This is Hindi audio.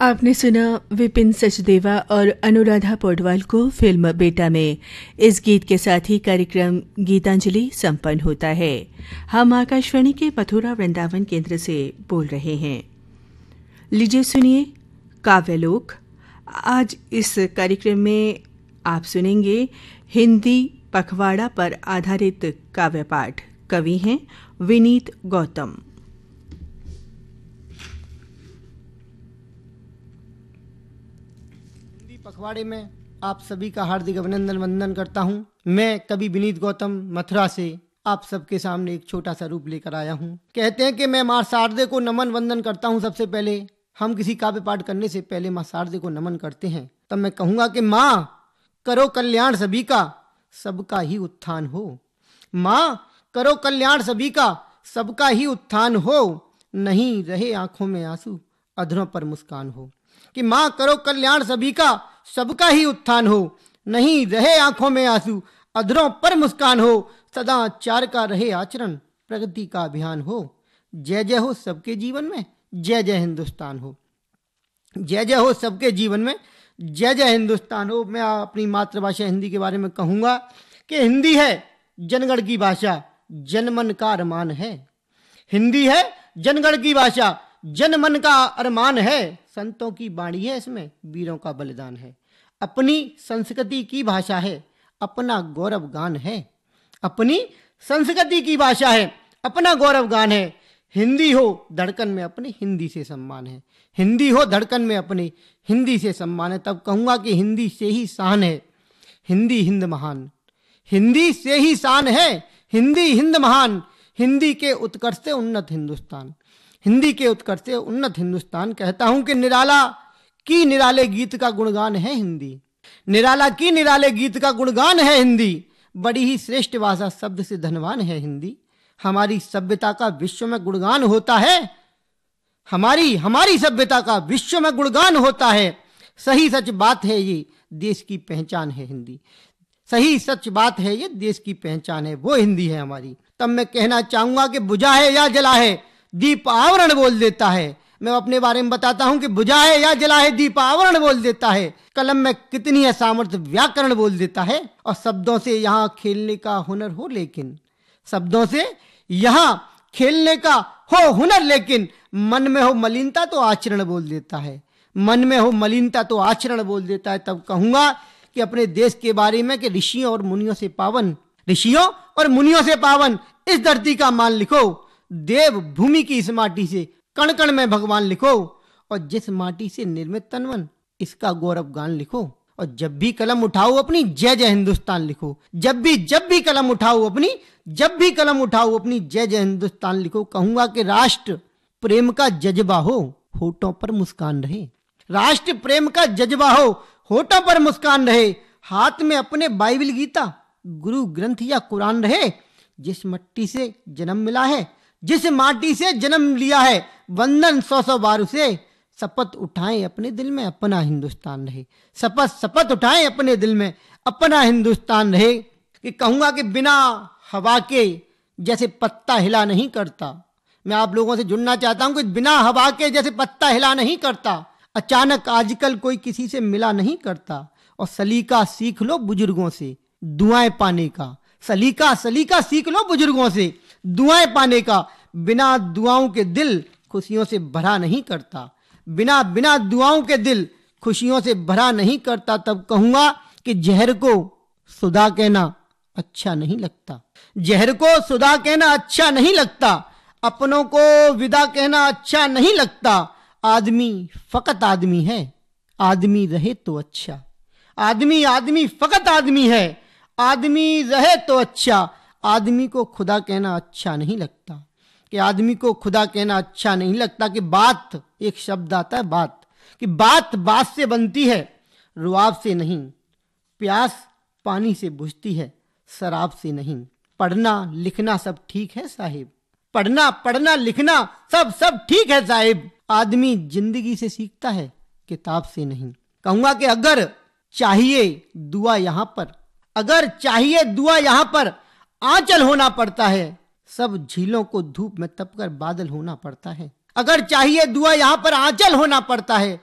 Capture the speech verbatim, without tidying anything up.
आपने सुना विपिन सचदेवा और अनुराधा पौडवाल को फिल्म बेटा में। इस गीत के साथ ही कार्यक्रम गीतांजलि संपन्न होता है। हम आकाशवाणी के मथुरा वृंदावन केंद्र से बोल रहे हैं। लीजिए सुनिए काव्यलोक। आज इस कार्यक्रम में आप सुनेंगे हिंदी पखवाड़ा पर आधारित काव्य पाठ। कवि हैं विनीत गौतम। पखवाड़े में आप सभी का हार्दिक अभिनंदन वंदन करता हूं। मैं कवि विनीत गौतम मथुरा से आप सबके सामने एक छोटा सा रूप लेकर आया हूं। कहते हैं कि मैं मां शारदे को नमन वंदन करता हूं। सबसे पहले हम किसी काव्य पाठ करने से पहले मां शारदे को नमन करते हैं। तब मैं कहूंगा कि मां करो कल्याण सभी का, सबका ही उत्थान हो। मां करो कल्याण सभी का, सबका ही उत्थान हो। नहीं रहे आंखों में आंसू, अधरों पर मुस्कान हो। कि मां करो कल्याण सभी का, सबका ही उत्थान हो। नहीं रहे आंखों में आंसू, अधरों पर मुस्कान हो। सदाचार का रहे आचरण, प्रगति का अभियान हो। जय जय हो सबके जीवन में, जय जय हिंदुस्तान हो। जय जय हो सबके जीवन में, जय जय हिंदुस्तान हो। मैं अपनी मातृभाषा हिंदी के बारे में कहूंगा कि हिंदी है जनगण की भाषा, जनमन का अरमान है। हिंदी है जनगण की भाषा, जनमन का अरमान है। संतों की वाणी है, इसमें वीरों का बलिदान है। अपनी संस्कृति की भाषा है, अपना गौरव गान है। अपनी संस्कृति की भाषा है, अपना गौरव गान है। हिंदी हो धड़कन में अपनी, हिंदी से सम्मान है। हिंदी हो धड़कन में अपनी, हिंदी से सम्मान है। तब कहूंगा कि हिंदी से ही शान है, हिंदी हिंद महान। हिंदी से ही शान है, हिंदी हिंद महान। हिंदी के उत्कर्ष से उन्नत हिंदुस्तान, हिंदी के उत्कर्ष से उन्नत हिंदुस्तान। कहता हूं कि निराला की निराले गीत का गुणगान है हिंदी। निराला की निराले गीत का गुणगान है हिंदी। बड़ी ही श्रेष्ठ भाषा, शब्द से धनवान है हिंदी। हमारी सभ्यता का विश्व में गुणगान होता है। हमारी हमारी सभ्यता का विश्व में गुणगान होता है। सही सच बात है, ये देश की पहचान है हिंदी। सही सच बात है, ये देश की पहचान है, वो हिंदी है हमारी। तब मैं कहना चाहूंगा कि बुझा है या जला है, दीप आवरण बोल देता है। मैं अपने बारे में बताता हूं कि बुझा है या जला है, दीप आवरण बोल देता है। कलम में कितनी है सामर्थ्य, व्याकरण बोल देता है। और शब्दों से यहां खेलने का हुनर हो, लेकिन शब्दों से यहां खेलने का हो हुनर, लेकिन मन में हो मलिनता तो आचरण बोल देता है। मन में हो मलिनता तो आचरण बोल देता है। तब कहूंगा कि अपने देश के बारे में कि ऋषियों और मुनियों से पावन, ऋषियों और मुनियों से पावन इस धरती का मान लिखो। देव भूमि की इस माटी से कण कण में भगवान लिखो। और जिस माटी से निर्मित तनवन, इसका गौरव गान लिखो। और जब भी कलम उठाओ अपनी, जय जय हिंदुस्तान लिखो। जब भी जब भी कलम उठाओ अपनी, जब भी कलम उठाओ अपनी, जय जय हिंदुस्तान लिखो। कहूंगा कि राष्ट्र प्रेम का जज्बा हो, होठों पर मुस्कान रहे। राष्ट्र प्रेम का जज्बा हो, होठों पर मुस्कान रहे। हाथ में अपने बाइबल गीता, गुरु ग्रंथ या कुरान रहे। जिस मिट्टी से जन्म मिला है, जिस माटी से जन्म लिया है, वंदन सौ सौ बार उसे। शपथ उठाएं अपने दिल में, अपना हिंदुस्तान रहे। शपथ शपथ उठाएं अपने दिल में, अपना हिंदुस्तान रहे। कि कहूंगा कि बिना हवा के जैसे पत्ता हिला नहीं करता। मैं आप लोगों से जुड़ना चाहता हूं कि बिना हवा के जैसे पत्ता हिला नहीं करता। अचानक आजकल कोई किसी से मिला नहीं करता। और सलीका सीख लो बुजुर्गों से, दुआएं पाने का। सलीका सलीका सीख लो बुजुर्गों से, दुआएं पाने का। बिना दुआओं के दिल खुशियों से भरा नहीं करता। बिना बिना दुआओं के दिल खुशियों से भरा नहीं करता। तब कहूंगा कि जहर को सुधा कहना अच्छा नहीं लगता। जहर को सुधा कहना अच्छा नहीं लगता। अपनों को विदा कहना अच्छा नहीं लगता। आदमी फकत आदमी है, आदमी रहे तो अच्छा। आदमी आदमी फकत आदमी है, आदमी रहे तो अच्छा। आदमी को खुदा कहना अच्छा नहीं लगता। कि आदमी को खुदा कहना अच्छा नहीं लगता। कि बात, एक शब्द आता है बात, कि बात बात से बनती है, रुआब से नहीं। प्यास पानी से बुझती है, शराब से नहीं। पढ़ना लिखना सब ठीक है साहिब, पढ़ना पढ़ना लिखना सब सब ठीक है साहिब। आदमी जिंदगी से सीखता है, किताब से नहीं। कहूंगा कि अगर चाहिए दुआ यहां पर, अगर चाहिए दुआ यहां पर, आंचल होना पड़ता है। सब झीलों को धूप में तपकर बादल होना पड़ता है। अगर चाहिए दुआ यहां पर, आंचल होना पड़ता है।